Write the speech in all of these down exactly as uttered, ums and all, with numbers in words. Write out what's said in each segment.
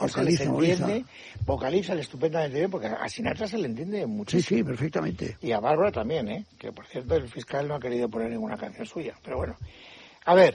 no se les entiende, vocalizan estupendamente bien, porque a Sinatra se le entiende muchísimo. Sí, sí, perfectamente. Y a Bárbara también, ¿eh? Que por cierto el fiscal no ha querido poner ninguna canción suya, pero bueno. A ver,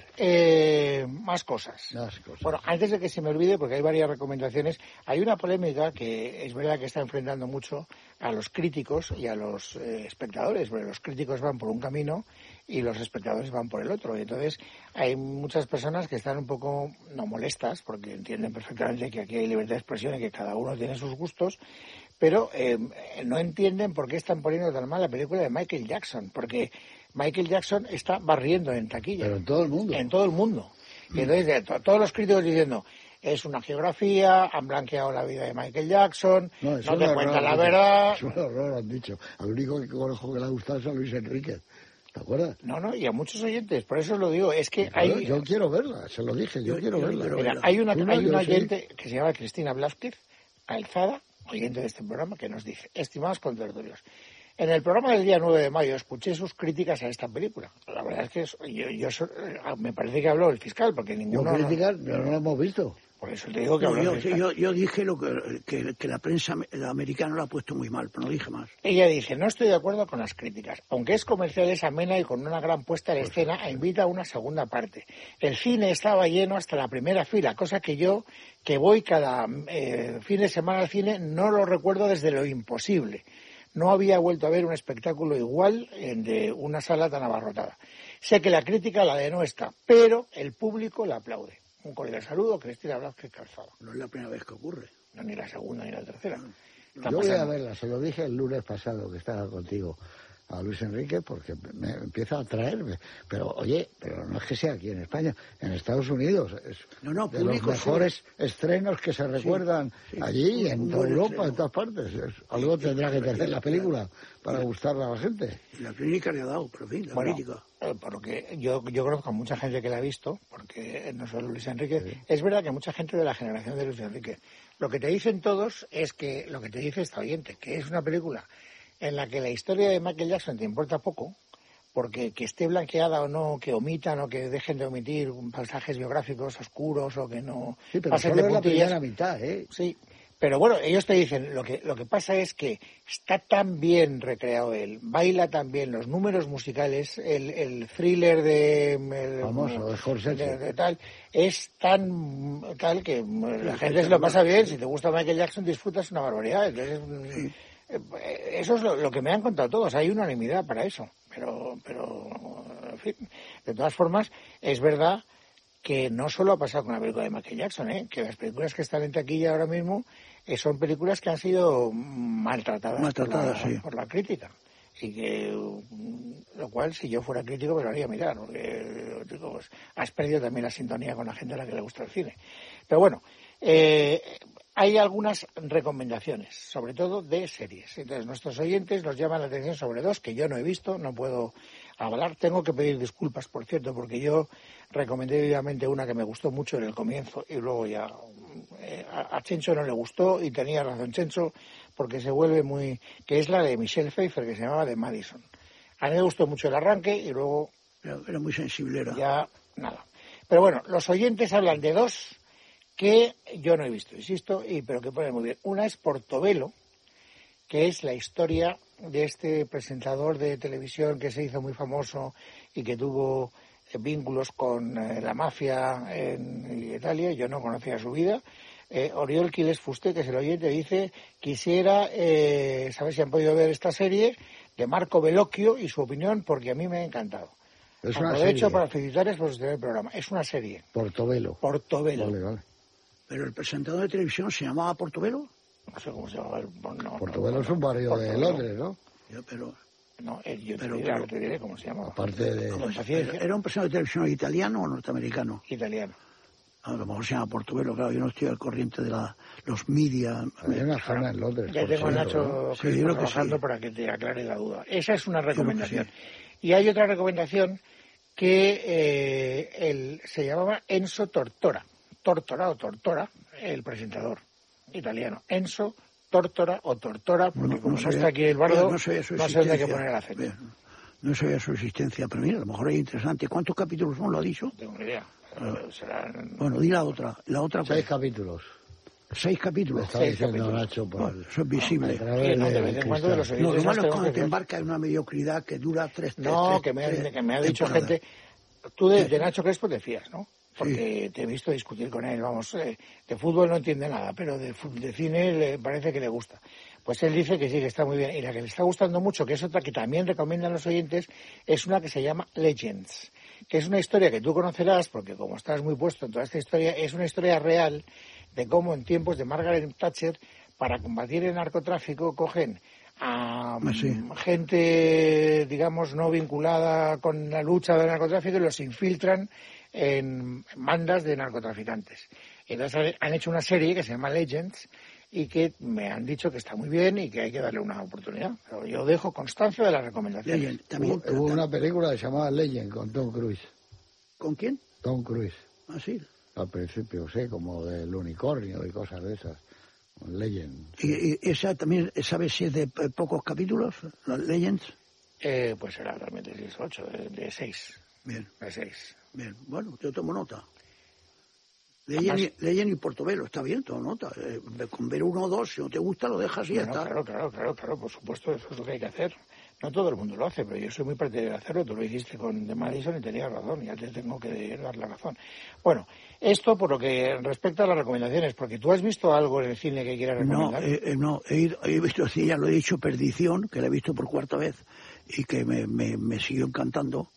eh, más cosas. Más cosas. Bueno, antes de que se me olvide, porque hay varias recomendaciones, hay una polémica que es verdad que está enfrentando mucho a los críticos y a los eh, espectadores, porque los críticos van por un camino y los espectadores van por el otro. Y entonces hay muchas personas que están un poco no molestas, porque entienden perfectamente que aquí hay libertad de expresión y que cada uno tiene sus gustos, pero eh, no entienden por qué están poniendo tan mal la película de Michael Jackson, porque Michael Jackson está barriendo en taquilla. Pero en todo el mundo. En todo el mundo. Y entonces, to- todos los críticos diciendo, es una geografía, han blanqueado la vida de Michael Jackson, no, No, es te un horror, cuentan la han verdad. dicho. Es un horror, han dicho. Al único que conozco que le ha gustado es a Luis Enrique. ¿Te acuerdas? No, no, y a muchos oyentes, por eso os lo digo, es que Claro, hay... yo quiero verla, se lo dije, yo, Yo- quiero yo verla. quiero Mira, verla. hay una, Tú no, hay yo una sí. oyente que se llama Cristina Blázquez, Alzada, oyente de este programa, que nos dice, estimados contertulios, en el programa del día nueve de mayo escuché sus críticas a esta película. La verdad es que es- yo, yo so- me parece que habló el fiscal, porque Yo ninguno... criticar, pero no lo hemos visto. Por eso te digo que No, habló yo, el fiscal. yo, yo dije lo que, que, que la prensa la americana lo ha puesto muy mal, pero no dije más. Ella dice, no estoy de acuerdo con las críticas. Aunque es comercial, es amena y con una gran puesta en escena, e invita a una segunda parte. El cine estaba lleno hasta la primera fila, cosa que yo, que voy cada eh, fin de semana al cine, no lo recuerdo desde lo imposible. No había vuelto a ver un espectáculo igual en de una sala tan abarrotada. Sé que la crítica la denuestra, pero el público la aplaude. Un cordial saludo, Cristina Blázquez Calzada. No es la primera vez que ocurre. No, ni la segunda ni la tercera. Está Yo voy a pasando. verla, se lo dije el lunes pasado que estaba contigo a Luis Enrique porque me empieza a atraerme. Pero oye, pero no es que sea aquí en España, en Estados Unidos es No, no, de los público, mejores estrenos que se recuerdan sí, allí, un- en un toda buen Europa, estreno. en todas partes. Es- algo tendrá que tener la película para gustarle a la gente. Y la clínica le ha dado, pero en fin, la Bueno, crítica. eh, porque yo, yo conozco a mucha gente que la ha visto, porque no solo Luis Enrique. Es verdad que mucha gente de la generación de Luis Enrique. Lo que te dicen todos es que, lo que te dice esta oyente, que es una película en la que la historia de Michael Jackson te importa poco, porque que esté blanqueada o no, que omitan o que dejen de omitir pasajes biográficos oscuros o que no Sí, pero pasen solo de es la puntillas. primera mitad, ¿eh? Sí, pero bueno, ellos te dicen, lo que lo que pasa es que está tan bien recreado él, baila tan bien, los números musicales, el, el thriller de... el- Famoso, de Scorsese. de- de tal, es tan tal que la gente se lo pasa bien, si te gusta Michael Jackson disfrutas una barbaridad. Entonces, mm, eh, eso es lo, lo que me han contado todos, hay unanimidad para eso, pero, pero en fin, de todas formas, es verdad que no solo ha pasado con la película de Michael Jackson, ¿eh? Que las películas que están en taquilla ahora mismo eh, son películas que han sido maltratadas, Maltratadas, por, la, sí. por la crítica. Y que, mm, lo cual, si yo fuera crítico, me lo haría mirar, porque digo, pues, has perdido también la sintonía con la gente a la que le gusta el cine. Pero bueno, eh, hay algunas recomendaciones, sobre todo de series. Entonces, nuestros oyentes nos llaman la atención sobre dos que yo no he visto, no puedo hablar. Tengo que pedir disculpas, por cierto, porque yo recomendé vivamente una que me gustó mucho en el comienzo y luego ya eh, a, a Chencho no le gustó y tenía razón Chencho porque se vuelve muy... que es la de Michelle Pfeiffer, que se llamaba The Madison. A mí me gustó mucho el arranque y luego Era, era muy sensiblera. ya nada. Pero bueno, los oyentes hablan de dos que yo no he visto, insisto, y pero que ponen muy bien. Una es Portobelo, que es la historia de este presentador de televisión que se hizo muy famoso y que tuvo eh, vínculos con eh, la mafia en Italia. Yo no conocía su vida. Eh, Oriol Quiles Fuste, que es el oyente, dice, quisiera eh, saber si han podido ver esta serie de Marco Bellocchio y su opinión, porque a mí me ha encantado. Es una Aprovecho serie. para felicitarles por sostener el programa. Es una serie. Portobelo. Portobelo. Vale, vale. Pero el presentador de televisión se llamaba Portobelo. No sé cómo se llama. el- No, Portobelo no, es un barrio de Portobelo. Londres, ¿no? Yo, pero, No, eh, yo te, Pero- diré, pero- ahora te diré cómo se llamaba. Aparte de... ¿Cómo se hacía? ¿era un presentador de televisión italiano o norteamericano? Italiano. A lo mejor se llama Portobelo, claro, yo no estoy al corriente de la, los media. Hay una zona en Londres. Ya por tengo a cierto, Nacho ¿no? Sí, Crespo yo creo que trabajando sí. para que te aclare la duda. Esa es una creo que recomendación. sí. Y hay otra recomendación que eh, el, se llamaba Enzo Tortora. Tortora o Tortora, el presentador italiano. Enzo Tortora o Tortora, porque No- como no no, sabía- está aquí el bardo, no no, sabía su sé dónde hay que existencia. poner el acento. Bien. No sabía su existencia, pero mira, a lo mejor es interesante. ¿Cuántos capítulos son? ¿Lo ha dicho? No tengo ni idea. Eh, serán Bueno, di la otra. La otra Seis pues, capítulos. Seis capítulos. Está Seis diciendo capítulos. Nacho por No, eso es visible. a través no, de del vez en cuando de los cristal. No, lo oyentes malo es tenemos cuando que te ver. embarcas en una mediocridad que dura tres No, tres, que me, tres ha, que me ha dicho temporadas. gente... Tú de, de Nacho Crespo te fías, ¿no? Porque sí. Te he visto discutir con él, vamos, eh, de fútbol no entiende nada, pero de, de cine le parece que le gusta. Pues él dice que sí, que está muy bien. Y la que le está gustando mucho, que es otra que también recomiendan los oyentes, es una que se llama Legends, que es una historia que tú conocerás, porque como estás muy puesto en toda esta historia, es una historia real de cómo en tiempos de Margaret Thatcher, para combatir el narcotráfico, cogen a sí. gente, digamos, no vinculada con la lucha del narcotráfico y los infiltran en bandas de narcotraficantes. Entonces han hecho una serie que se llama Legends y que me han dicho que está muy bien y que hay que darle una oportunidad. Pero yo dejo constancia de las recomendaciones. Legend, también, Hubo, hubo una película que se llamaba Legend con Tom Cruise. ¿Con quién? Tom Cruise. Ah, sí. Al principio, sí, como del unicornio y cosas de esas. Legend. ¿Y, y esa también, sabes si es de pocos capítulos, las Legends? Eh, pues será realmente de ocho, de, de seis. Bien. De seis. Bien, bueno, yo tomo nota. Legend y, Legend y Portobelo, está bien, tomo nota. Eh, con ver uno o dos, si no te gusta, lo dejas y ya bueno, está. Claro, claro, claro, claro, por supuesto, eso es lo que hay que hacer. No todo el mundo lo hace, pero yo soy muy partidario de hacerlo. Tú lo hiciste con The Madison y tenías razón, ya te tengo que dar la razón. Bueno, esto por lo que respecta a las recomendaciones, porque tú has visto algo en el cine que quieras recomendar. No, eh, no, he, ido, he visto, sí, ya lo he dicho, Perdición, que la he visto por cuarta vez y que me, me, me siguió encantando.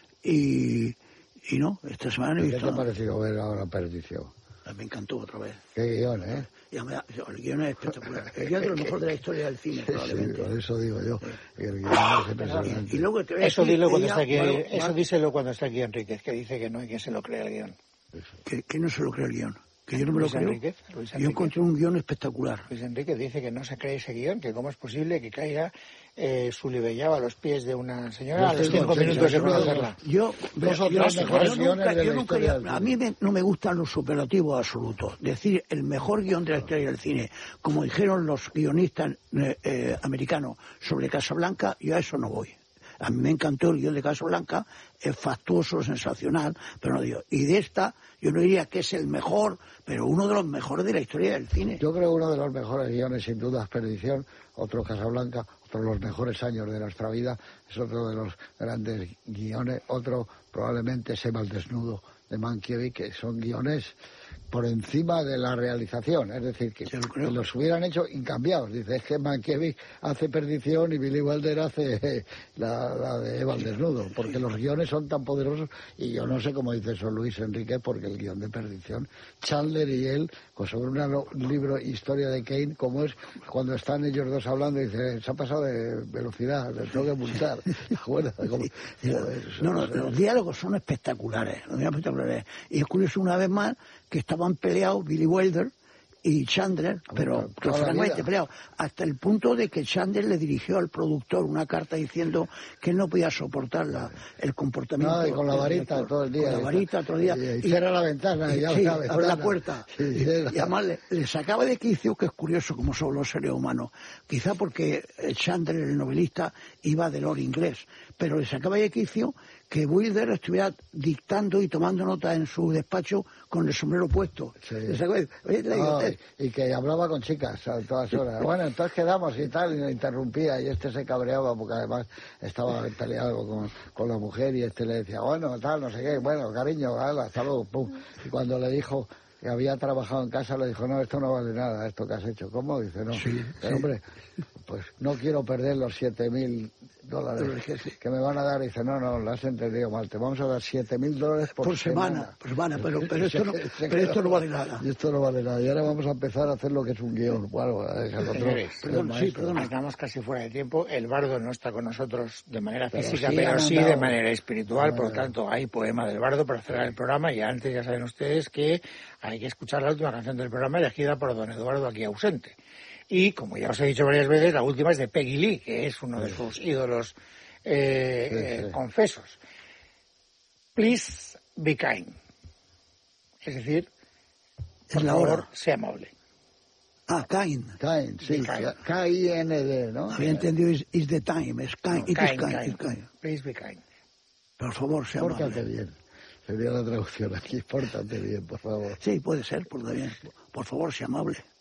Y, y no, esta semana he ¿Qué visto... te ha parecido ver ahora Perdición? Me encantó otra vez. Qué guión, ¿eh? Ya me da, el guión es espectacular. El guión es lo mejor de la historia del cine, probablemente. Sí, por eso digo yo. El guión es impresionante. Y luego te eso dilo cuando está aquí, bueno, eso va, díselo cuando está aquí Enríquez, que dice que no hay quien se lo crea el guión. Que, que no se lo cree el guión. Que yo no me lo Luis creo. Enríquez, Luis Yo Enríquez. encontré un guión espectacular. Luis Enrique dice que no se cree ese guión, que cómo es posible que caiga eh, Sulibellao a los pies de una señora a los cinco minutos de conocerla. Yo, Dos o yo, tres yo mejores nunca, guiones de yo la nunca, historia yo- del a cine. mí me- no me gustan los superlativos absolutos. Decir el mejor guión de la historia del cine, como dijeron los guionistas eh, eh, americanos sobre Casablanca, yo a eso no voy. A mí me encantó el guión de Casablanca, es factuoso, sensacional, pero no digo. Y de esta, yo no diría que es el mejor, pero uno de los mejores de la historia del cine. Yo creo que uno de los mejores guiones, sin duda, es Perdición, otro Casablanca, otro de los mejores años de nuestra vida, es otro de los grandes guiones, otro probablemente Seba el desnudo de Mankiewicz, que son guiones por encima de la realización, es decir, que, Yo lo creo. que los hubieran hecho incambiados. Dice, es que Mankiewicz hace Perdición y Billy Wilder hace eh, la, la de Eva el desnudo, porque los guiones son tan poderosos, y yo no sé cómo dice eso Luis Enrique, porque el guión de Perdición, Chandler y él, pues sobre una lo- un libro, Historia de Kane, como es cuando están ellos dos hablando, y dice, se ha pasado de velocidad, le tengo que multar. ¿Te acuerdas? Como- joder, eso- No, no, los diálogos son espectaculares, los diálogos espectaculares. Y es curioso una vez más que estaban peleados Billy Wilder y Chandler, pero toda la francamente vida. peleados, hasta el punto de que Chandler le dirigió al productor una carta diciendo que él no podía soportar la, el comportamiento. No, y con la del varita director. todo el día. Con la varita todo el día. Y, y cierra la ventana, y, y- abre sí, la abre ventana. la puerta. Sí, y, era- y además le, le sacaba de quicio, que es curioso como son los seres humanos. Quizá porque eh, Chandler, el novelista, iba del oro inglés, pero le sacaba de quicio que Wilder estuviera dictando y tomando nota en su despacho con el sombrero puesto. Sí. Le sacaba de- Oye, te digo, No, usted, y que hablaba con chicas a todas horas. Bueno, entonces quedamos y tal, y lo interrumpía, y este se cabreaba porque además estaba peleado con, con la mujer, y este le decía, bueno, tal, no sé qué, bueno, cariño, hala, hasta luego, pum. Y cuando le dijo que había trabajado en casa, le dijo, no, esto no vale nada, esto que has hecho. ¿Cómo? Dice, no, Sí, pero, sí. hombre, pues no quiero perder los siete mil dólares que me van a dar. Dice, no, no, lo has entendido mal, te vamos a dar siete mil dólares por, por semana, por semana, pero, pero, esto, no, Se pero esto quedó- no vale nada. Y esto no vale nada. Y ahora vamos a empezar a hacer lo que es un guión. Bueno, es el otro. Señores, el perdón, sí, maestro. perdón. Estamos casi fuera de tiempo. El bardo no está con nosotros de manera Pero física, sí pero han sí andado. de manera espiritual. Ah, Por lo tanto, hay poema del bardo para cerrar el programa. Y antes ya saben ustedes que hay que escuchar la última canción del programa elegida por don Eduardo, aquí ausente. Y, como ya os he dicho varias veces, la última es de Peggy Lee, que es uno de sus ídolos eh, Sí, sí. eh, confesos. Please be kind. Es decir, por Es la favor, hora. sea amable. Ah, kind. Kind, sí, Kind. K I N D, ¿no? Había entendido is, is the time, es kind, No, it is kind, kind, kind. is kind. Please be kind. Por favor, sea Pórtate amable. bien. Sería la traducción aquí. Pórtate bien, por favor. Sí, puede ser, por, bien. Por favor, sea amable.